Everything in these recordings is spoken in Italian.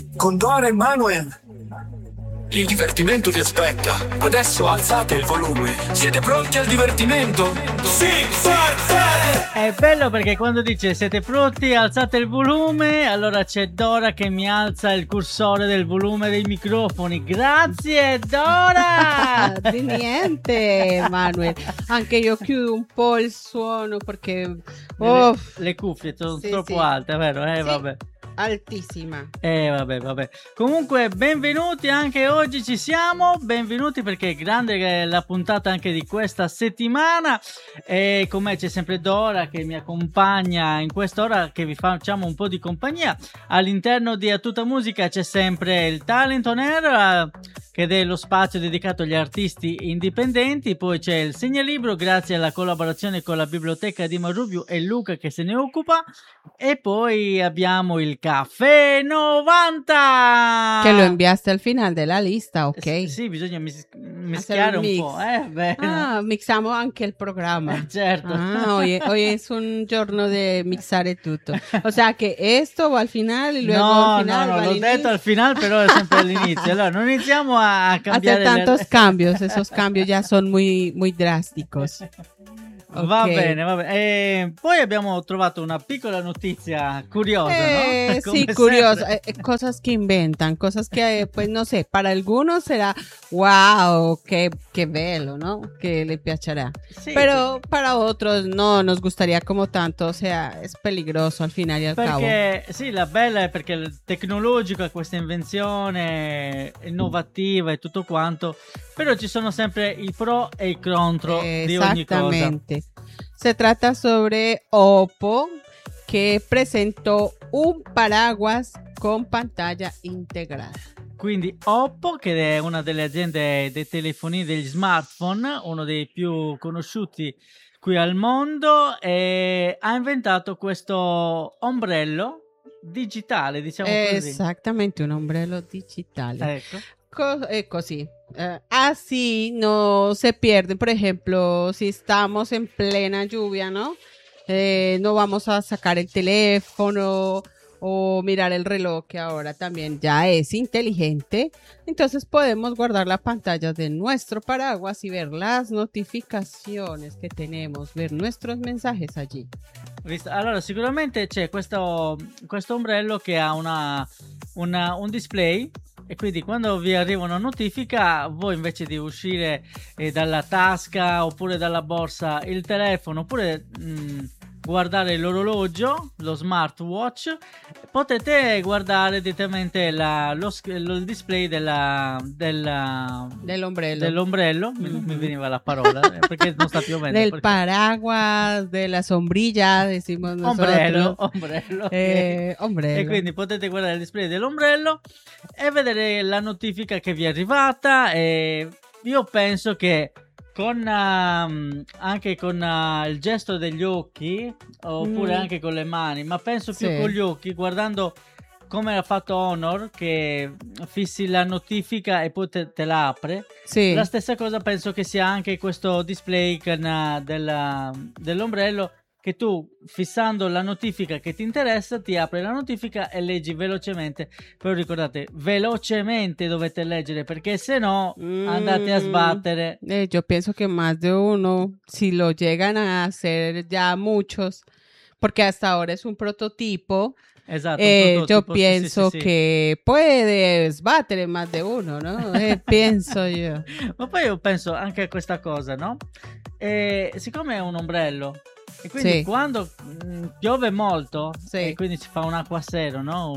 con Dora e Manuel. Il divertimento vi aspetta. Adesso alzate il volume. Siete pronti al divertimento? Sì, forza! È bello perché quando dice siete pronti, alzate il volume, allora c'è Dora che mi alza il cursore del volume dei microfoni. Grazie Dora! Di niente, Manuel. Anche io chiudo un po' il suono perché le cuffie sono sì, troppo sì. alte, vero? Sì. Vabbè. Altissima. Vabbè. Comunque, benvenuti anche oggi, ci siamo. Benvenuti perché è grande la puntata anche di questa settimana. E con me c'è sempre Dora che mi accompagna in quest'ora, che vi facciamo un po' di compagnia. All'interno di A Tutta Musica c'è sempre il Talent on Air, che è lo spazio dedicato agli artisti indipendenti. Poi c'è il Segnalibro, grazie alla collaborazione con la biblioteca di Marubio e Luca che se ne occupa. E poi abbiamo il Caffè 90 che lo inviaste al final della lista, ok? Sì, bisogna mischiare un po'. Mixamos anche il programma. Certo. Hoy es un giorno de mixare tutto. O sea que esto va al final y luego al final no, va l'ho detto al final, però è sempre all'inizio. Allora, non iniziamo a cambiare hacer tantos cambios, esos cambios ya son muy, muy drásticos. Okay. Va bene. Poi abbiamo trovato una piccola notizia curiosa, ¿no? Sí, curiosa. Cosas que inventan, cosas que, pues no sé, para algunos será wow, qué bello, ¿no? Que le piacerá. Sí, pero para otros no nos gustaría como tanto, o sea, es peligroso al final y al cabo. Sì, la bella è perché il tecnologico ha questa invenzione innovativa e tutto quanto, però ci sono sempre i pro e i contro di ogni cosa. Exactamente. Se trata sobre Oppo, que presentó un paraguas con pantalla integrata. Quindi Oppo, che è una delle aziende dei telefonini, degli smartphone, uno dei più conosciuti qui al mondo, ha inventato questo ombrello digitale, diciamo così. Esattamente, un ombrello digitale. Ecco. Così. Así no se pierde, por ejemplo, si estamos en plena lluvia, ¿no? No vamos a sacar el teléfono o mirar el reloj, que ahora también ya es inteligente. Entonces podemos guardar la pantalla de nuestro paraguas y ver las notificaciones que tenemos, ver nuestros mensajes allí. Allora, sicuramente c'è questo ombrello che ha un display, e quindi quando vi arriva una notifica, voi invece di uscire dalla tasca oppure dalla borsa il telefono, oppure guardare l'orologio, lo smartwatch, potete guardare direttamente il display dell'ombrello. Mi veniva la parola perché non sta piovendo. Del paraguas, della sombrilla, decimos nosotros. Ombrello. Ombrello. E quindi potete guardare il display dell'ombrello e vedere la notifica che vi è arrivata. E io penso che anche con il gesto degli occhi, oppure anche con le mani, ma penso più con gli occhi, guardando come ha fatto Honor, che fissi la notifica e poi te la apre. Sì. La stessa cosa penso che sia anche questo display dell'ombrello, che tu, fissando la notifica che ti interessa, ti apre la notifica e leggi velocemente. Però ricordate, velocemente dovete leggere, perché se no andate a sbattere. Yo pienso que más de uno, si lo llegan a hacer ya muchos, porque hasta ahora es un prototipo. Esatto, yo pienso que puede sbattere más de uno, ¿no? Penso io. Ma poi io penso anche a questa cosa, no? Siccome è un ombrello, e quindi quando piove molto, e quindi si fa un acquazzero, no?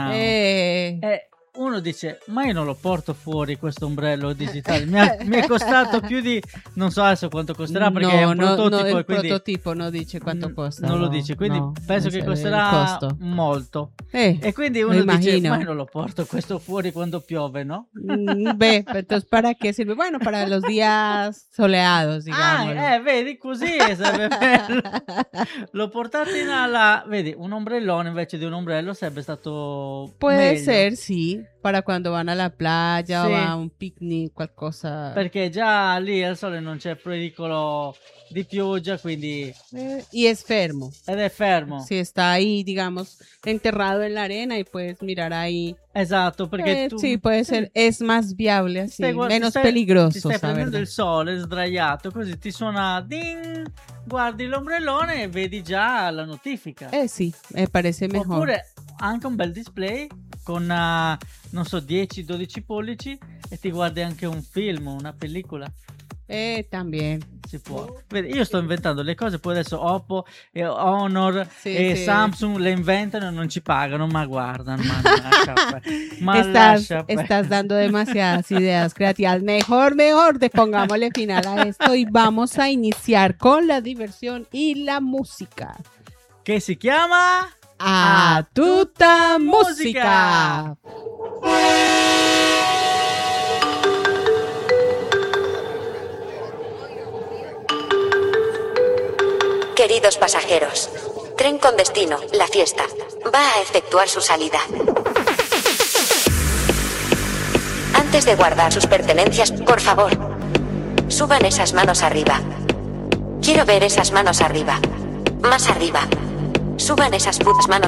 Uno dice, ma io non lo porto fuori questo ombrello digitale, mi è costato più di, non so adesso quanto costerà, perché è un prototipo, il e quindi prototipo non dice quanto costa, non lo dice, quindi penso che costerà molto, e quindi uno dice, ma io non lo porto questo fuori quando piove, no? Entonces ¿para qué sirve? Bueno, para los días soleados, digamos. Vedi, così sarebbe bello. Lo portate vedi, un ombrellone invece di un ombrello sarebbe stato puede meglio. ser, sí. para cuando van a la playa Sì. o a un picnic, qualcosa. Perché già lì al sole non c'è pericolo di pioggia, quindi Y es fermo. ed è fermo. Si está ahí, digamos, enterrado en la arena y puedes mirar ahí. Esatto, perché tu Sí, puede ser, es más viable así, menos ti peligroso, stai prendendo ¿sabes? il sole sdraiato, così ti suona ding, guardi l'ombrellone e vedi già la notifica. Sí, me parece mejor. Oppure anche un bel display con non so 10-12 pollici e ti guardi anche un film, una pellicola. También. Si può. Vedi, io sto inventando le cose, poi adesso Oppo e Honor Sì, e sì. Samsung le inventano e non ci pagano, ma guardano, ma lascia perdere. Ma Estás, lascia perdere. estás dando demasiadas ideas creativas. Mejor, pongámosle final a esto y vamos a iniciar con la diversión y la música. Che si chiama A tutta música. Queridos pasajeros, tren con destino, La Fiesta, va a efectuar su salida. Antes de guardar sus pertenencias, por favor, suban esas manos arriba. Quiero ver esas manos arriba. Más arriba. Suban esas putas manos